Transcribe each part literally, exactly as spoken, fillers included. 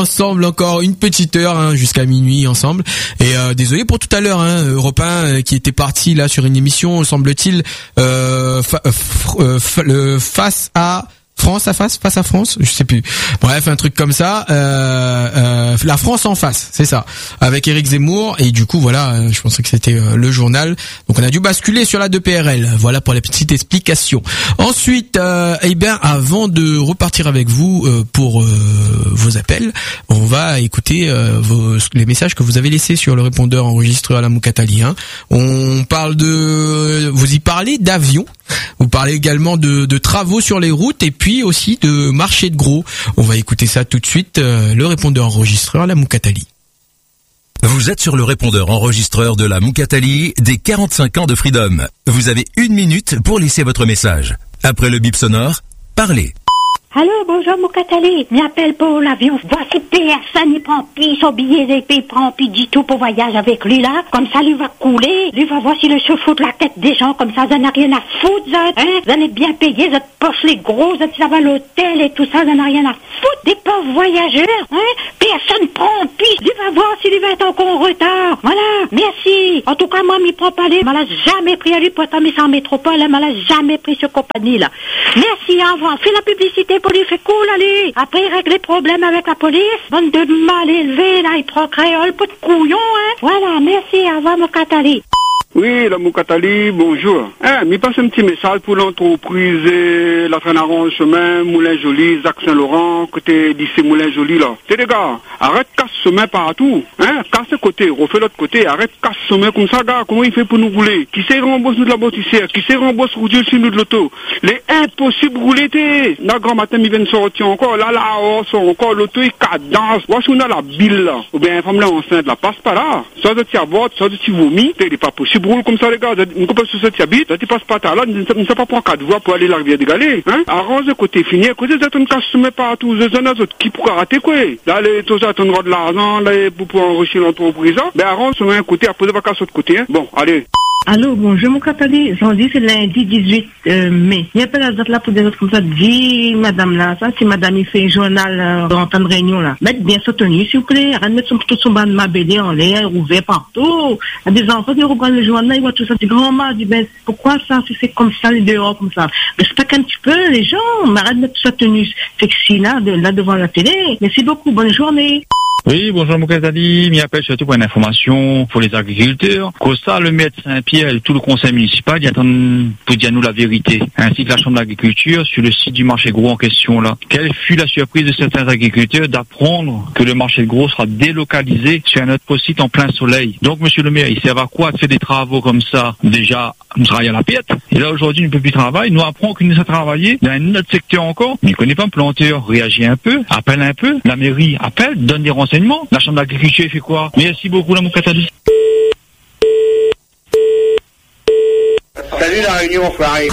ensemble encore une petite heure, hein, jusqu'à minuit ensemble. Et euh, désolé pour tout à l'heure, hein, Europe un euh, qui était parti là sur une émission, semble-t-il, euh, fa- euh, fa- le face à France à face, face à France, je sais plus. Bref, un truc comme ça. Euh, euh, la France en face, c'est ça. Avec Éric Zemmour et du coup voilà, euh, je pensais que c'était euh, le journal. Donc on a dû basculer sur la deux P R L. Voilà pour la petite explication. Ensuite, euh, eh bien, avant de repartir avec vous euh, pour euh, vos appels, on va écouter euh, vos, les messages que vous avez laissés sur le répondeur enregistré à la Moukatali. Hein. On parle de, vous y parlez d'avions. Vous parlez également de, de travaux sur les routes et puis aussi de marché de gros. On va écouter ça tout de suite. Euh, le répondeur enregistreur, la Moukatali. Vous êtes sur le répondeur enregistreur de la Moukatali des quarante-cinq ans de Freedom. Vous avez une minute pour laisser votre message. Après le bip sonore, parlez. Allô, bonjour Moukatali, m'appelle pour l'avion. Voici personne, il prend plus son billet et puis il prend plus du tout pour voyage avec lui là. Comme ça, lui va couler. Lui va voir si le se fout la tête des gens comme ça. Vous n'en avez rien à foutre, ça, hein. Vous allez bien payer, vous êtes poche les gros, vous êtes ça va à l'hôtel et tout ça, vous n'en avez rien à foutre. Des pauvres voyageurs, hein. Personne prend plus. Lui va voir s'il va être encore en retard. Voilà, merci. En tout cas, moi, m'y prend pas les. M'en a jamais pris à lui pour mais en métropole, elle m'en a jamais pris sur compagnie là. Merci, au revoir. Fais la publicité. Police fait cool, allez. Après, il règle les problèmes avec la police. Bande de mal élevés, là, il prend créole, pas de couillon, hein. Voilà, merci, au revoir, Moukatali. Oui, la Moukatali, bonjour. Eh, m'y passe un petit message pour l'entreprise eh, La Traînaron chemin, Moulin Joli, Zac Saint-Laurent, côté lycée Moulin Joli, là. C'est les gars, arrête casse chemin partout, hein, casse côté, refais l'autre côté, arrête casse chemin comme ça, gars, comment il fait pour nous rouler? Qui sait rembourse nous de la bâtissière? Qui sait rembourse routier sur nous de l'auto? Les impossibles rouler, t'es. Là, grand matin, ils viennent sortir encore, là, là, oh, sort encore, l'auto, il cadence. Voici, on a la bille, là. Ou bien, femme là enceinte, là, passe pas là. Ça de t'y avoir, ça de t'y vomir, t'es, il est pas possible. Roule comme ça les gars, une couple sur cette habite, tu passes pas par là, ne sais pas prendre quatre voies pour aller à la rivière de Galais, hein? Arrange le côté fini, à côté de ton casse se met partout, les zones autres qui pourraient rater quoi? Là, les tous à ton droit de l'argent, là, pour pouvoir enrichir l'entreprise, ben arrange sur un côté, après pas casse autre côté, hein? Bon, allez. Allô, bonjour mon Moukatali, j'en dis c'est lundi dix-huit euh, mai. Il n'y a pas la date là pour des autres comme ça. Dis madame là, ça si madame il fait un journal euh, dans temps de réunion là. Mettez bien sa tenue s'il vous plaît, arrête de mettre son, tout son bas de ma B D en l'air, ouvert partout. Il y a des enfants qui regardent le journal, ils voient tout ça, du grand mal, dit ben pourquoi ça, si c'est comme ça, les dehors comme ça. Respecte un petit peu les gens, mais arrête de mettre sa tenue sexy là, de, là devant la télé. Merci beaucoup, bonne journée. Oui, bonjour Moukatali, m'y appelle surtout pour une information pour les agriculteurs. Costa, le maire de Saint-Pierre et tout le conseil municipal, ils attendent pour dire nous la vérité, ainsi que la chambre d'agriculture sur le site du marché gros en question là. Quelle fut la surprise de certains agriculteurs d'apprendre que le marché gros sera délocalisé sur un autre site en plein soleil. Donc monsieur le maire, il sert à quoi de faire des travaux comme ça? Déjà, on travaille à la piète. Et là aujourd'hui, il ne peut plus travailler. Nous apprend qu'il nous a travaillé dans un autre secteur encore. Mais il ne connaît pas un planteur. Réagit un peu, appelle un peu. La mairie appelle, donne des renseignements. La chambre d'agriculture fait quoi? Merci beaucoup la Moukatali. Salut la réunion, enfoiré.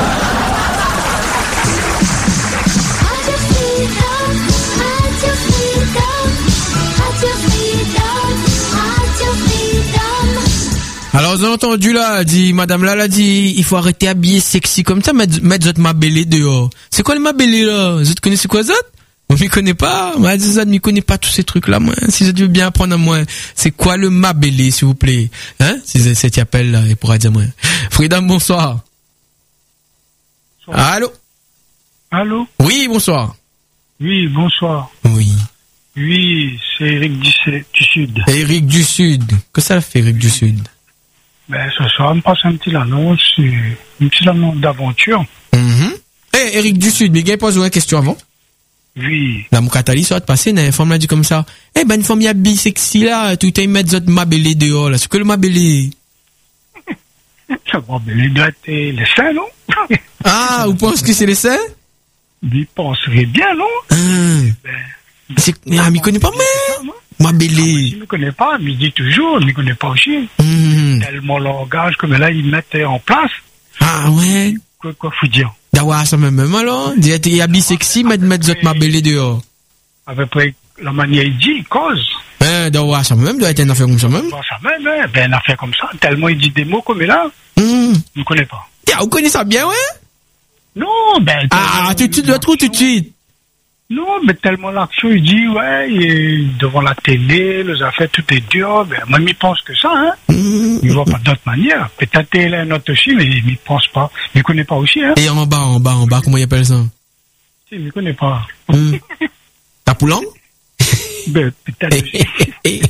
Alors vous avez entendu là, dit madame là, là dit il faut arrêter habiller sexy comme ça, mettre mettre zot mabélé dehors. C'est quoi le mabélé là? Vous connaissez quoi zot? On m'y connaît pas, moi je m'y connais pas tous ces trucs là moi. Si je veux bien apprendre à moi, c'est quoi le mabélé s'il vous plaît? Hein? Si c'est cet appel là, il pourra dire moi. Freedom, bonsoir. Bonsoir. Allô? Allô? Oui, bonsoir. Oui, bonsoir. Oui. Oui, c'est Eric du, du Sud. Eric du Sud. Que ça fait Eric du Sud? Ben, ce soir, on me passe un petit annonce, une petite annonce d'aventure. Mm-hmm. Eh, hey, Eric du Sud, mais il pose une question avant. Oui. La Moukatali, ça va te passer, une femme là dit comme ça. Eh ben, une femme y'a bi sexy là, tout est mettre zot mabélé dehors là. C'est que le mabélé? Le mabélé doit être les seins, non? Ah, vous pensez que c'est les seins? Il penserait bien, non? Hum. Ben, c'est, ah, m'y connaît pas, mais. Mabélé. Je ne me connais pas, mais il dit toujours, je ne me connais pas aussi. Mmh. Tellement langage que là, ils mettent en place. Ah ouais. Quoi, quoi, faut dire? D'avoir ça même, même alors. Il y a bi sexy, mettre, mettre zot mabélé dehors. Avec la manière il dit, il cause. Hein, d'avoir ça même, doit être une affaire comme ça même. Ça même, hein, ben, une affaire comme ça. Tellement il dit des mots comme là. Mmh. Je ne connais pas. Tiens, vous connaissez ça bien, ouais? Non, ben. Ah, tout de suite, le trou, tout de suite. Non, mais tellement l'action, il dit, ouais, il est devant la télé, les affaires, tout est dur. Ben, moi, il pense que ça, hein. Il ne voit pas d'autre manière. Peut-être il a un autre aussi, mais il ne pense pas. Il ne connaît pas aussi, hein. Et en bas, en bas, en bas, comment il appelle ça? Il ne connaît pas. Mmh. Ta poulant? Ben, peut-être aussi.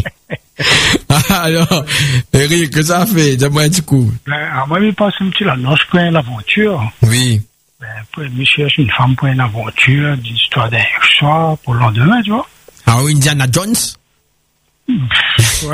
Alors, Eric, que ça fait? Dis-moi un petit coup. Ben, alors, moi, il passe un petit là. Non, je prends l'aventure. Oui. Ben, pour, je cherche une femme pour une aventure, d'une histoire d'un soir pour le lendemain, tu vois. Ah oui, Indiana Jones? Ouais.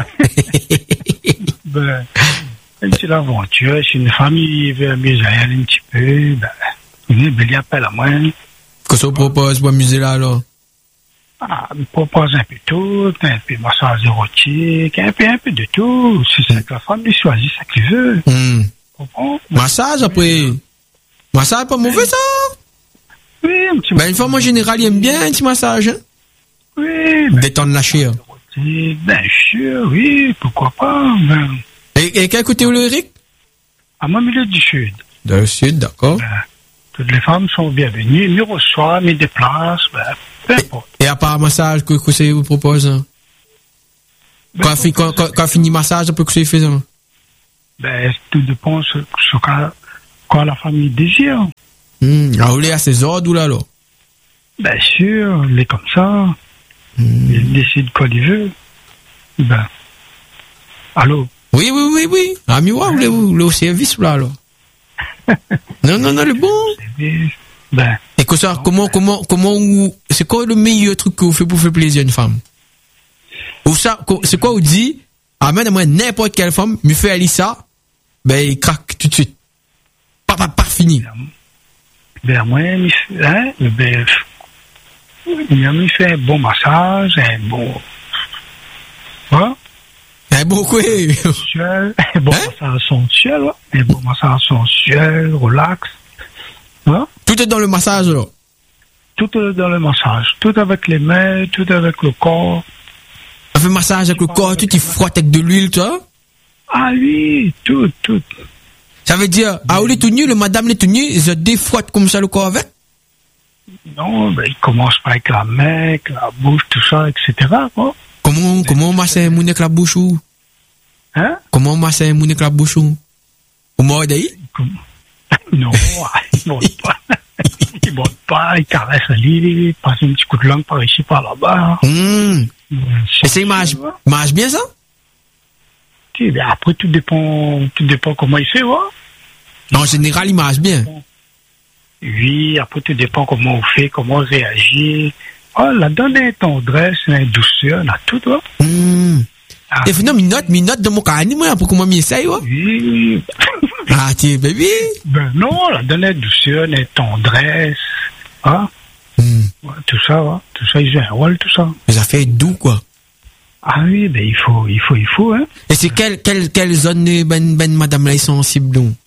Ben, une petite aventure, c'est une famille, il veut amuser elle un petit peu, ben, il y appelle à moi. Qu'est-ce qu'on propose pour amuser là, alors? Ah, il propose un peu tout, un peu massage érotique, un peu, un peu de tout. C'est ça que la femme, il choisit ça qu'il veut. Mm. Comprends? Massage, après? Massage, pas mauvais, ça? Oui, un petit Ben, une femme en général, il aime bien un petit massage, hein? Oui, ben, Détendre la chair. bien sûr, oui, pourquoi pas, ben. Et, et quel côté où le Eric? À mon milieu du sud. Dans le sud, d'accord. Ben, toutes les femmes sont bienvenues, ils me reçoivent, ils me déplacent, ben, peu importe. Et à part massage, que, que c'est vous propose? Hein? Ben, Quand, fi, quand, quand, quand fini massage, après que c'est fait, hein? Ben, tout dépend de ce, ce qu'a, quoi la famille désire. Mmh. Ah, vous l'avez à ses ordres ou là, alors? Bien sûr, il est comme ça. Mmh. Il décide quoi il veut. Ben, allô? Oui, oui, oui, oui. Ah, mais ouais, vous l'avez, vous l'avez au service, là, alors? Non, non, non, le bon. Ben. Et que ça, comment, comment, comment, vous, c'est quoi le meilleur truc que vous faites pour faire plaisir à une femme? Ou ça, c'est quoi vous dit? Amène à moi n'importe quelle femme, me fait aller ça, ben, il craque tout de suite. Pas, pas, pas fini. Ben, moi, il fait, hein, ben, il fait un bon massage, un bon, hein? Un bon quoi? Sensuel, un bon hein? Massage sensuel, ouais. Un bon massage sensuel, relax, hein? Tout est dans le massage, là. Tout est dans le massage. Tout avec les mains, tout avec le corps. On fait massage avec le corps, tout, il frotte avec de l'huile, tu vois? Ah oui, tout, tout. Ça veut dire, ah, où les tout nus, le madame les tout nus, ils se défrottent comme ça le corps avec? Non, ben, il commence par avec la main, avec la bouche, tout ça, et cetera, quoi. Comment, comment on masse un moun avec la bouche ou? Hein? Comment on masse un moun avec la bouche ou? Au mort d'ailleurs? Non, il ne monte pas. Il ne monte pas, il caresse un lit, il passe un petit coup de langue par ici, par là-bas. Mmh. Et ça, il mange, mange bien ça? Oui, ben après, tout dépend, tout dépend comment il fait, ouais. En général, il mange bien. Oui, après, tout dépend comment on fait, comment on réagit. Oh, la donne est tendresse, la douceur, la tout, ouais. Mmh. Ah. Et finalement, une note, une note de mon canne, moi, pour comment m'essaye, ouais. Oui. Ah, tiens, baby. Ben non, la donne est douceur, la tendresse, hein. Mmh. Ouais, tout ça, ouais. Tout ça, il joue un rôle, tout ça. Mais ça fait doux, quoi. Ah oui, ben il faut, il faut, il faut, hein. Et c'est quelle, quelle, quelle zone, ben, ben, madame là, est sensible, donc?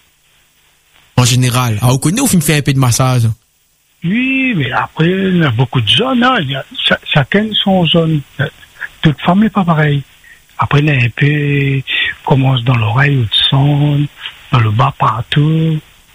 En général. Ah, vous connaissez, vous fait un peu de massage? Oui, mais après, il y a beaucoup de zones, hein. Il y a, chacun son zone. Toute femme n'est pas pareille. Après, il y a un peu, commence dans l'oreille, au son, dans le bas, partout.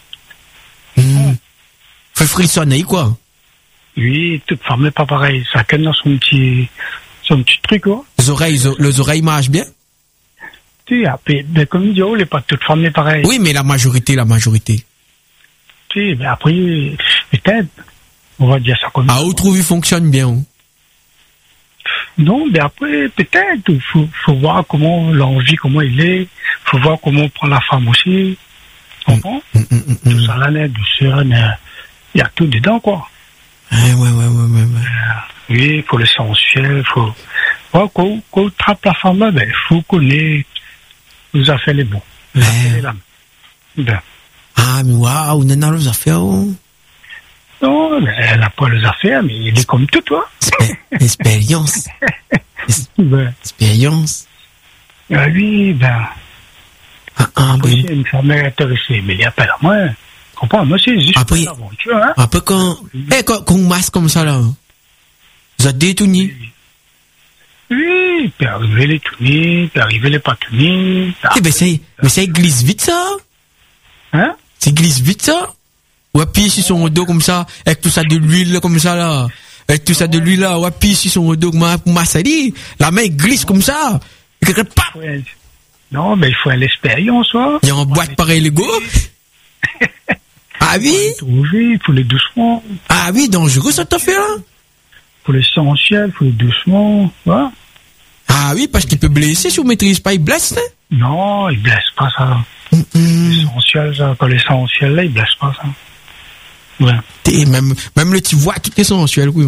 Mmh. Fait frissonner, quoi. Oui, toute femme n'est pas pareille. Chacun a son petit, son petit truc, quoi. Les oreilles, les oreilles marchent bien? Tu sais, mais comme il dit, oh, pas toute femme n'est pareille. Oui, mais la majorité, la majorité. Tu sais, mais après, peut-être, on va dire ça comme ça. Ah, où trouve il fonctionne bien, hein? Non, mais après, peut-être, il faut, faut voir comment l'envie, comment il est. Il faut voir comment on prend la femme aussi. Tu comprends? Mm, mm, mm, mm. Tout ça, là, la douceur, il y a tout dedans, quoi. Ah, ouais, ouais, ouais, ouais, ouais. Euh, oui, il faut le sensuel, il faut... Ouais, quand, quand on trappe la femme, là, ben, il faut qu'on ait les affaires les bons. Les ouais. affaires les lames. Ben. Ah, mais waouh, on a les affaires, oh. Non, elle n'a pas les affaires, mais il est comme tout, toi. Expérience. Ben. Expérience. Ah oui, ben. Ah, ah, ben. Si une femme est intéressée, mais il n'y a pas la moins. Comprends, moi, c'est juste après, une aventure, hein. Après, quand, eh, quand, quand on masse comme ça, là, vous êtes détourné. Oui, puis arriver les tourner, puis arriver les pas tourner. Eh ben, ça, mais ça glisse vite, ça. Hein? Ça glisse vite, ça. Wapi sur son dos comme ça, avec tout ça de l'huile là, comme ça là. Avec tout ça de l'huile là, wapi sur son dos, pour massali, la main glisse comme ça. Et quelque part. Non, mais il faut l'expérience, hein. Il y a une boîte pareil, les gars. Ah oui? Il faut les doucement. Ah oui, dangereux cette affaire-là. Pour l'essentiel, il faut les doucement, ouais. Ah oui, parce qu'il peut blesser si on maîtrise pas, il blesse, hein? Non, il blesse pas ça. Mm-hmm. L'essentiel, ça, quand l'essentiel là, il blesse pas ça. Ouais. T'es, même, même le petit voix, tout est essentiel, oui.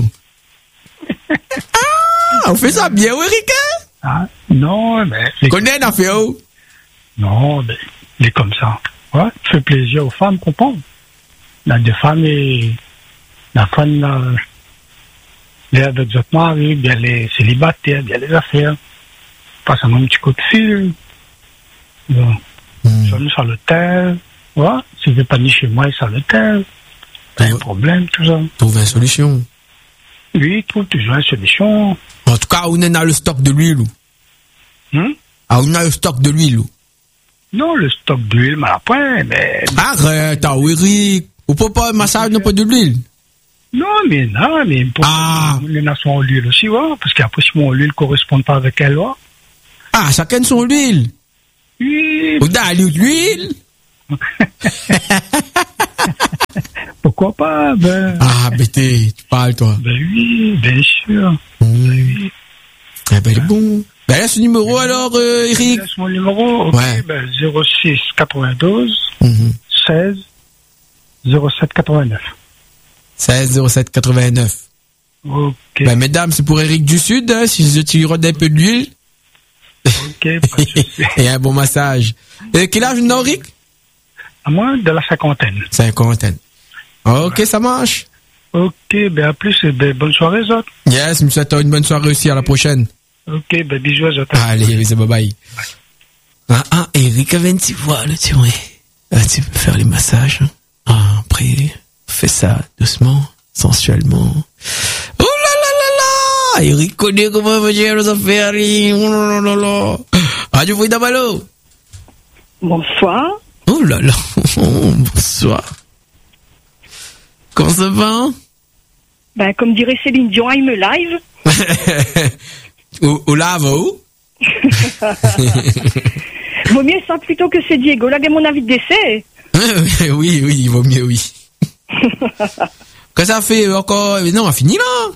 Ah, on fait ça bien, oui, Eric, hein? Ah, non, mais. Connais une affaire, où? Non, mais, il est comme ça. Ouais, fait plaisir aux femmes, comprends? Là, des femmes, et, la femme, là, les avec d'autres maris, bien les célibataires, bien les affaires. Passe un petit coup de fil. Bon. Mm. Sonne sur l'hôtel. Ouais, si je ne vais pas ni chez moi, sur l'hôtel. Pas un problème, tout ça. Trouve une solution. Oui, trouve toujours une solution. En tout cas, on est dans le stock de l'huile. Hum? Ah, on a le stock de l'huile. Non, le stock d'huile, mais après, mais. Arrête, ah oui, Eric. Ou peut pas un massage, n'a pas de l'huile. Non, mais non, mais pour ah. les nations en l'huile aussi, ouais, parce qu'après, si mon huile ne correspond pas avec elle, ouais. Ah, chacun son huile. Oui. On a l'huile. Pourquoi pas, ben. Ah, bêté, tu parles, toi. Ben oui, bien sûr. Mmh. Ben oui. Eh ben, il est bon. Ben, laisse le numéro, alors, euh, Eric. Laisse mon numéro, ok, ouais. Ben, zéro six quatre-vingt-douze, mmh. seize, zéro sept quatre-vingt-neuf. seize zéro sept quatre-vingt-neuf. Ok. Ben, mesdames, c'est pour Eric du Sud, hein, si je tire un peu d'huile. Ok, pas de souci. Et un bon massage. Et quel âge, non, Eric? À moins de la cinquantaine. Cinquantaine. Ok, ouais. Ça marche. Ok, ben à plus, et ben bonne soirée, les autres. Yes, me souhaite une bonne soirée aussi, à la prochaine. Ok, ben bisous aux autres. Allez, c'est bye bye. Ah, ah, Eric avait une petite voix, là, tu vois. Ah, tu peux faire les massages. Ah, après, fais ça doucement, sensuellement. Oh là là là là! Eric connaît comment on gérer nos affaires. Oh là là là. Radio Fruit d'Amalo. Bonsoir. Oh là là. Oh, bonsoir. Comment ça va? Ben, comme dirait Céline Dion, I'm live. Au, au lave, où? Vaut mieux ça plutôt que c'est Diego. Là, j'ai mon avis de décès. Oui, oui, il vaut mieux, oui. Qu'est-ce que ça fait encore? Non, on a fini là.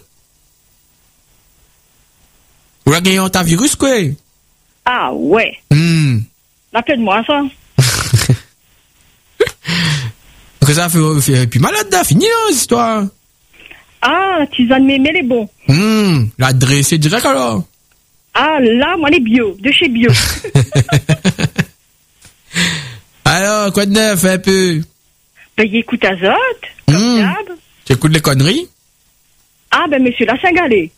Ou là, gagnons ta virus, quoi? Ah, ouais. Hmm. Rappelle-moi ça. Qu'est-ce que ça fait? fait puis malade, là, fini là, cette histoire. Ah, la tisane mémé, les bons. Hmm. L'adresse, c'est direct alors. Ah, là, moi, les bio, de chez bio. Alors, quoi de neuf, un peu? Ben, il écoute Azote, comme mmh. d'hab. Tu écoutes les conneries? Ah, ben, monsieur, la Saint-Galais.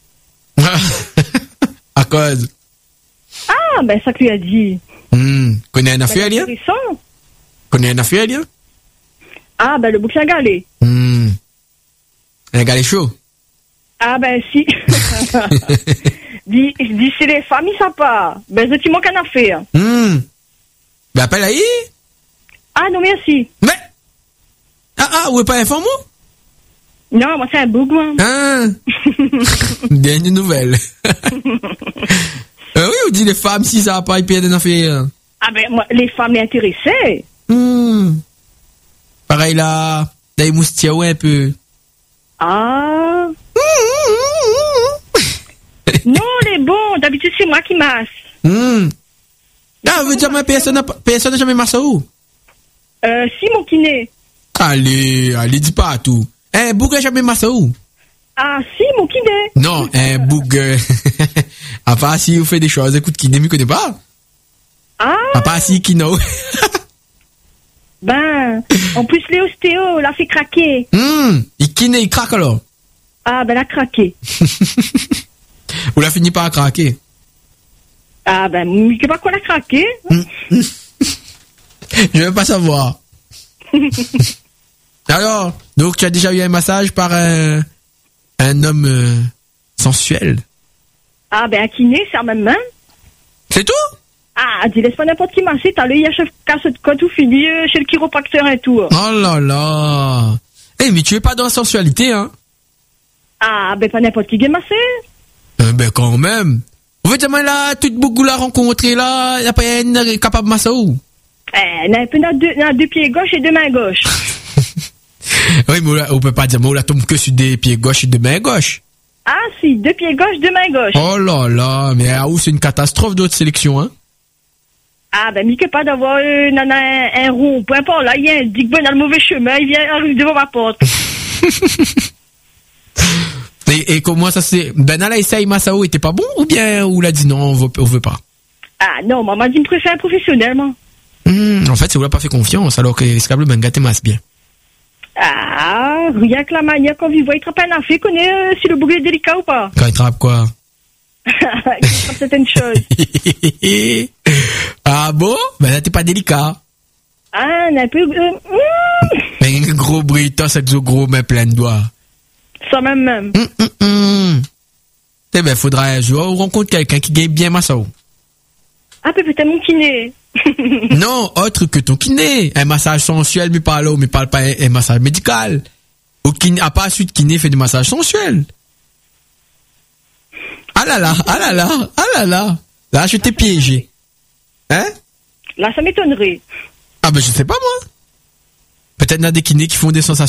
À cause? Ah, ben, ça que lui a dit. Mmh. Connais un affaire, ben, là? Connais un affaire, là? Ah, ben, le bouc Saint-Galais. Mmh. Un galet chaud? Ah, ben, si. Dis, dis, c'est les familles, ça pas. Ben, je te manque un affaire. Mmh. Ben, appelle Aïe. Ah, non, merci. Mais. Ah, ah, ou est pas informé? Non, moi, c'est un bouc, moi. Ah. Dernière nouvelle. euh, oui, on dit les femmes, si ça va pas, ils perdent une affaire. Ah, ben, moi, les femmes les intéressées. Mmh. Pareil là, des moustiques, ouais, un peu. Ah. Non, les bons, d'habitude, c'est moi qui masse. Mmh. Ah, veut dire, mais personne n'a, personne n'a jamais massé où? Euh, si, mon kiné. Allez, allez, dis pas tout. Un bouc n'a jamais massé où? Ah, si, mon kiné. Non, un bouc, euh... à part si vous faites des choses, écoute, kiné, ne connaît pas. Ah. À part si, kino. Ben, en plus, les ostéos, l'a fait craquer. Hum, il kiné, il craque alors. Ah, ben, elle a craqué. Ou l'a fini par craquer. Ah, ben, je sais pas quoi l'a craqué. Je veux pas savoir. Alors, donc, tu as déjà eu un massage par un, un homme euh, sensuel? Ah, ben, un kiné, c'est en même main. C'est tout? Ah, dis, laisse pas n'importe qui masser, t'as le I H F casse de quoi tout fini, chez le chiropracteur et tout. Oh là là. Eh, mais tu es pas dans la sensualité, hein? Ah, ben pas n'importe qui qui est massé. Euh, ben quand même. Vous faites là, tout beaucoup la rencontrer là, y a pas une capable de masser où? Eh, n'a peu dans deux, dans deux pieds gauche et deux mains gauche. Oui, mais on peut pas dire, mais on la tombe que sur des pieds gauche et deux mains gauche. Ah si, deux pieds gauche, deux mains gauche. Oh là là, mais à où c'est une catastrophe d'autres sélections, hein? Ah ben, mi que pas d'avoir euh, un, un, un rond, peu importe, là, il y a un dick bon dans le mauvais chemin, il vient arrive devant ma porte. et, et comment ça c'est, Ben là, essaye Massao était pas bon, ou bien, ou l'a dit non, on veut, on veut pas? Ah non, maman dit me préfère professionnellement. Mmh, en fait, c'est vous l'a pas fait confiance, alors que Scable ben gâté masse bien. Ah, rien que la manière qu'on vit, il trappe un affaire, connaît euh, si le boulet est délicat ou pas. Quand il trappe quoi? Il trappe certaines choses. Ah bon? Ben là, t'es pas délicat. Ah, un peu... Euh, mm. Mais un gros bruitant, c'est que gros, mais plein de doigts. Ça même même. Hum, hum, hum. Eh ben, faudra un jour on rencontre quelqu'un qui gagne bien Massao. Ah, peut-être mon kiné. Non, autre que ton kiné. Un massage sensuel, mais pas là, mais parle pas un, un massage médical. Ou kiné, à part suite kiné fait du massage sensuel. Ah là là, ah là là, ah là là. Là, je t'ai piégé. Hein? Là, ça m'étonnerait. Ah ben, je sais pas moi. Peut-être qu'il y a des kinés qui font des sensations